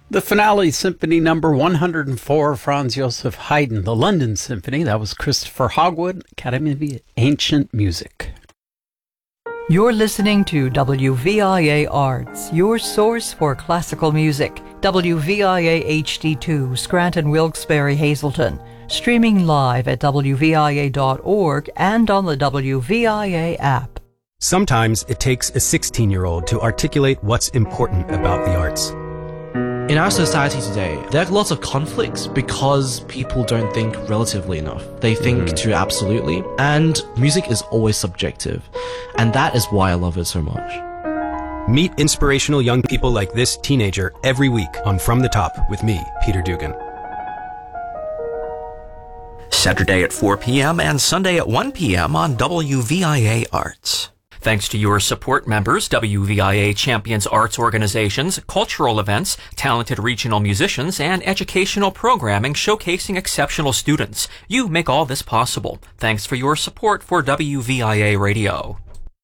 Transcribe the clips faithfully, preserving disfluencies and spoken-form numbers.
The finale, Symphony Number one hundred four, Franz Joseph Haydn, the London Symphony. That was Christopher Hogwood, Academy of Ancient Music. You're listening to W V I A Arts, your source for classical music. W V I A H D two, Scranton, Wilkes-Barre, Hazleton. Streaming live at W V I A dot org and on the W V I A app. Sometimes it takes a sixteen-year-old to articulate what's important about the arts. In our society today, there are lots of conflicts because people don't think relatively enough. They think mm-hmm. too absolutely, and music is always subjective, and that is why I love it so much. Meet inspirational young people like this teenager every week on From the Top with me, Peter Dugan. Saturday at four p.m. and Sunday at one p.m. on W V I A Arts. Thanks to your support members, W V I A champions arts organizations, cultural events, talented regional musicians, and educational programming showcasing exceptional students. You make all this possible. Thanks for your support for W V I A Radio.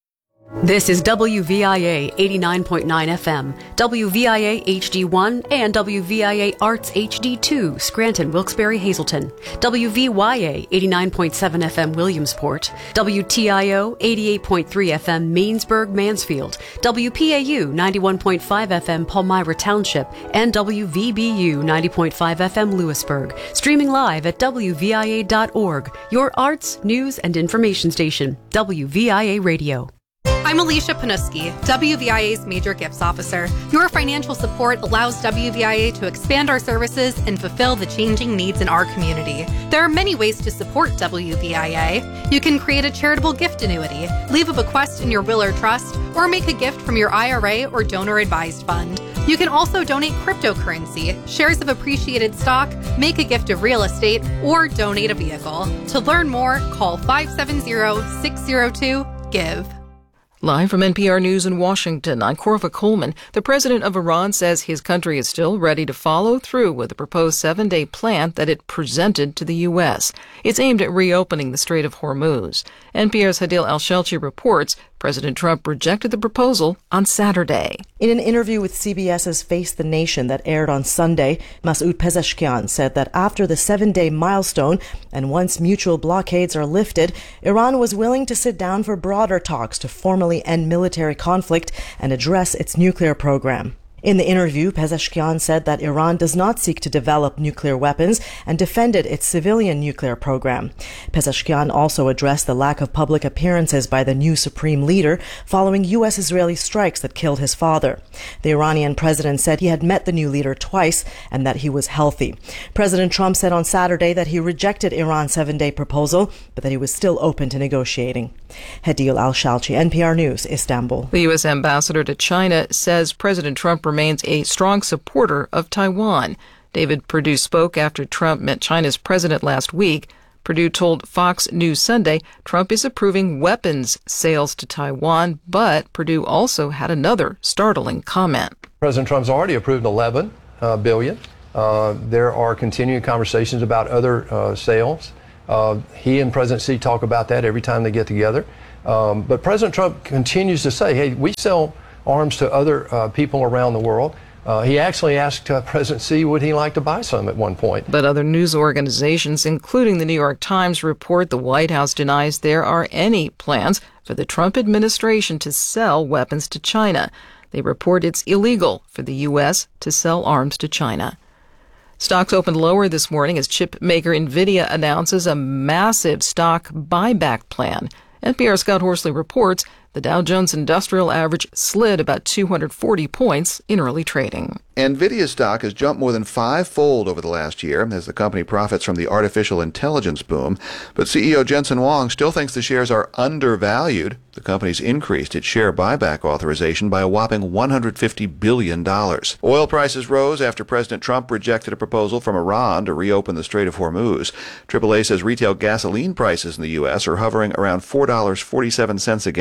This is W V I A eighty-nine point nine F M, W V I A H D one, and W V I A Arts H D two, Scranton, Wilkes-Barre, Hazleton, W V Y A eighty-nine point seven F M, Williamsport, W T I O eighty-eight point three F M, Mainsburg, Mansfield, W P A U ninety-one point five F M, Palmyra Township, and W V B U ninety point five F M, Lewisburg. Streaming live at W V I A dot org, your arts, news, and information station, W V I A Radio. I'm Alicia Panuski, W V I A's Major Gifts Officer. Your financial support allows W V I A to expand our services and fulfill the changing needs in our community. There are many ways to support W V I A. You can create a charitable gift annuity, leave a bequest in your will or trust, or make a gift from your I R A or donor-advised fund. You can also donate cryptocurrency, shares of appreciated stock, make a gift of real estate, or donate a vehicle. To learn more, call five seven zero, six zero two, GIVE. Live from N P R News in Washington, I'm Corva Coleman. The president of Iran says his country is still ready to follow through with the proposed seven-day plan that it presented to the U S. It's aimed at reopening the Strait of Hormuz. N P R's Hadil Al-Shelchi reports President Trump rejected the proposal on Saturday. In an interview with C B S's Face the Nation that aired on Sunday, Masoud Pezeshkian said that after the seven-day milestone and once mutual blockades are lifted, Iran was willing to sit down for broader talks to formally end military conflict and address its nuclear program. In the interview, Pezeshkian said that Iran does not seek to develop nuclear weapons and defended its civilian nuclear program. Pezeshkian also addressed the lack of public appearances by the new supreme leader following U S-Israeli strikes that killed his father. The Iranian president said he had met the new leader twice and that he was healthy. President Trump said on Saturday that he rejected Iran's seven-day proposal, but that he was still open to negotiating. Hadil Al-Shalchi, N P R News, Istanbul. The U S ambassador to China says President Trump remains a strong supporter of Taiwan. David Perdue spoke after Trump met China's president last week. Perdue told Fox News Sunday Trump is approving weapons sales to Taiwan, but Perdue also had another startling comment. President Trump's already approved eleven uh, billion. Uh, there are continuing conversations about other uh, sales. Uh, he and President Xi talk about that every time they get together. Um, but President Trump continues to say, hey, we sell arms to other uh, people around the world. Uh, he actually asked uh, President Xi would he like to buy some at one point. But other news organizations, including the New York Times, report the White House denies there are any plans for the Trump administration to sell weapons to China. They report it's illegal for the U S to sell arms to China. Stocks opened lower this morning as chip maker NVIDIA announces a massive stock buyback plan. N P R's Scott Horsley reports the Dow Jones Industrial Average slid about two hundred forty points in early trading. NVIDIA stock has jumped more than five-fold over the last year as the company profits from the artificial intelligence boom. But C E O Jensen Huang still thinks the shares are undervalued. The company's increased its share buyback authorization by a whopping one hundred fifty billion dollars. Oil prices rose after President Trump rejected a proposal from Iran to reopen the Strait of Hormuz. triple A says retail gasoline prices in the U S are hovering around four dollars and forty-seven cents a gallon.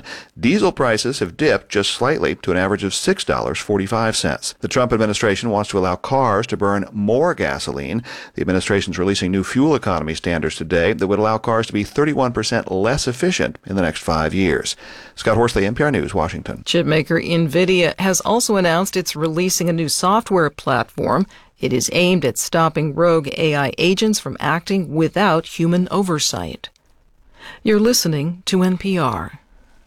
Diesel prices have dipped just slightly to an average of six dollars and forty-five cents. The Trump administration wants to allow cars to burn more gasoline. The administration is releasing new fuel economy standards today that would allow cars to be thirty-one percent less efficient in the next five years. Scott Horsley, N P R News, Washington. Chipmaker NVIDIA has also announced it's releasing a new software platform. It is aimed at stopping rogue A I agents from acting without human oversight. You're listening to N P R.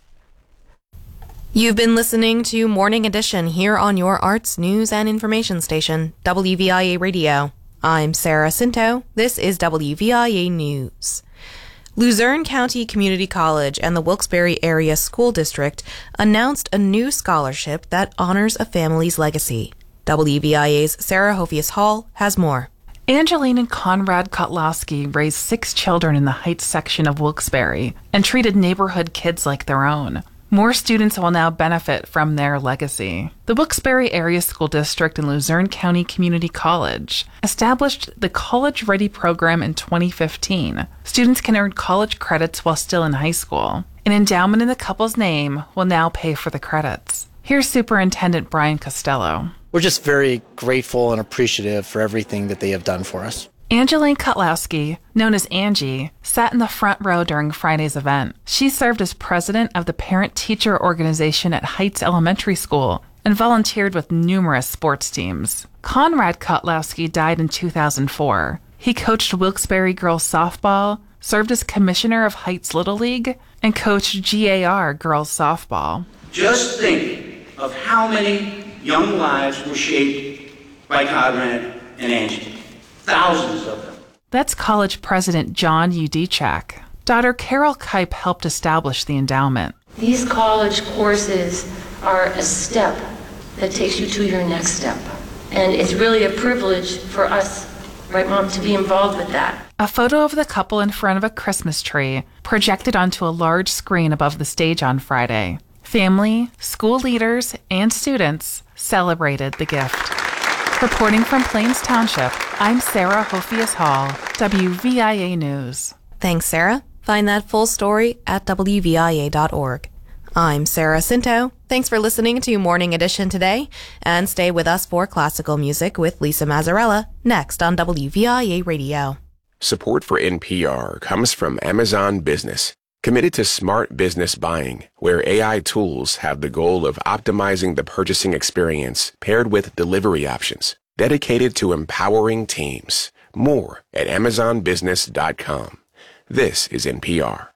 You've been listening to Morning Edition here on your arts, news, and information station, W V I A Radio. I'm Sarah Cinto. This is W V I A News. Luzerne County Community College and the Wilkes-Barre Area School District announced a new scholarship that honors a family's legacy. W V I A's Sarah Hofius Hall has more. Angeline and Conrad Kotlowski raised six children in the Heights section of Wilkes-Barre and treated neighborhood kids like their own. More students will now benefit from their legacy. The Wilkes-Barre Area School District and Luzerne County Community College established the College Ready program in twenty fifteen. Students can earn college credits while still in high school. An endowment in the couple's name will now pay for the credits. Here's Superintendent Brian Costello. We're just very grateful and appreciative for everything that they have done for us. Angeline Kotlowski, known as Angie, sat in the front row during Friday's event. She served as president of the parent-teacher organization at Heights Elementary School and volunteered with numerous sports teams. Conrad Kotlowski died in two thousand four. He coached Wilkes-Barre girls softball, served as commissioner of Heights Little League, and coached G A R girls softball. Just think of how many young lives were shaped by Conrad and Angie. Thousands of them. That's college president John Udechak. Daughter Carol Kipe helped establish the endowment. These college courses are a step that takes you to your next step. And it's really a privilege for us, right, Mom, to be involved with that. A photo of the couple in front of a Christmas tree projected onto a large screen above the stage on Friday. Family, school leaders, and students celebrated the gift. Reporting from Plains Township, I'm Sarah Hofius Hall, W V I A News. Thanks, Sarah. Find that full story at W V I A dot org. I'm Sarah Cinto. Thanks for listening to Morning Edition today, and stay with us for classical music with Lisa Mazzarella next on W V I A Radio. Support for N P R comes from Amazon Business, committed to smart business buying, where A I tools have the goal of optimizing the purchasing experience paired with delivery options, dedicated to empowering teams. More at amazon business dot com. This is N P R.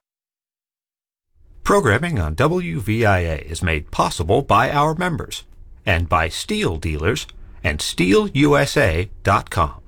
Programming on W V I A is made possible by our members and by Steel Dealers and steel u s a dot com.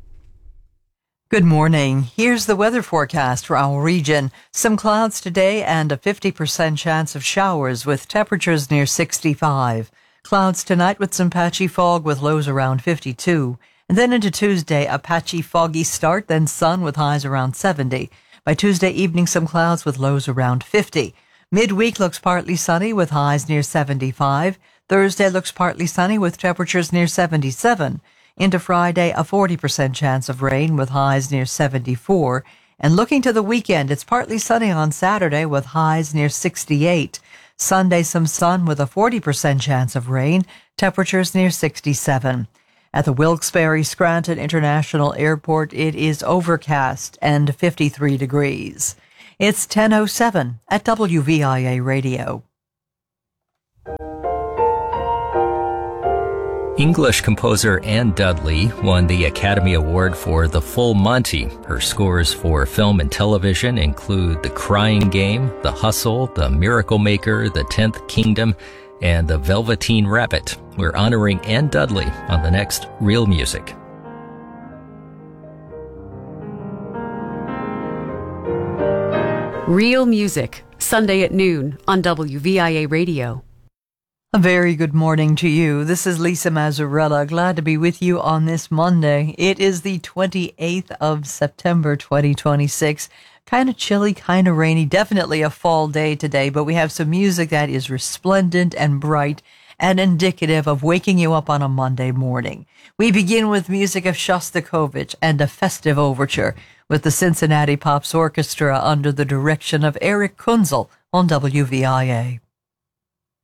Good morning. Here's the weather forecast for our region. Some clouds today and a fifty percent chance of showers with temperatures near sixty-five. Clouds tonight with some patchy fog with lows around fifty-two. And then into Tuesday, a patchy foggy start, then sun with highs around seventy. By Tuesday evening, some clouds with lows around fifty. Midweek looks partly sunny with highs near seventy-five. Thursday looks partly sunny with temperatures near seventy-seven. Into Friday, a forty percent chance of rain with highs near seventy-four. And looking to the weekend, it's partly sunny on Saturday with highs near sixty-eight. Sunday, some sun with a forty percent chance of rain, temperatures near sixty-seven. At the Wilkes-Barre Scranton International Airport, it is overcast and fifty-three degrees. It's ten oh seven at W V I A Radio. English composer Anne Dudley won the Academy Award for The Full Monty. Her scores for film and television include The Crying Game, The Hustle, The Miracle Maker, The Tenth Kingdom, and The Velveteen Rabbit. We're honoring Anne Dudley on the next Real Music. Real Music, Sunday at noon on W V I A Radio. A very good morning to you. This is Lisa Mazzarella. Glad to be with you on this Monday. It is the twenty-eighth of September, twenty twenty-six. Kind of chilly, kind of rainy. Definitely a fall day today, but we have some music that is resplendent and bright and indicative of waking you up on a Monday morning. We begin with music of Shostakovich and a festive overture with the Cincinnati Pops Orchestra under the direction of Eric Kunzel on W V I A.